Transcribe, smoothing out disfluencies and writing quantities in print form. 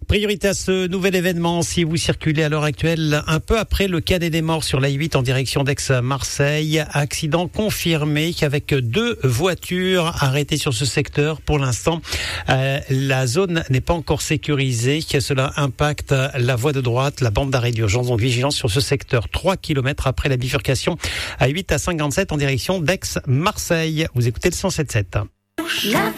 Priorité à ce nouvel événement si vous circulez à l'heure actuelle un peu après le cadet des morts sur l'A8 en direction d'Aix-Marseille. Accident confirmé avec 2 voitures arrêtées sur ce secteur. Pour l'instant, la zone n'est pas encore sécurisée. Cela impacte la voie de droite, la bande d'arrêt d'urgence. Donc vigilance sur ce secteur. 3 kilomètres après la bifurcation A8 à 57 en direction d'Aix-Marseille. Vous écoutez le 107.7.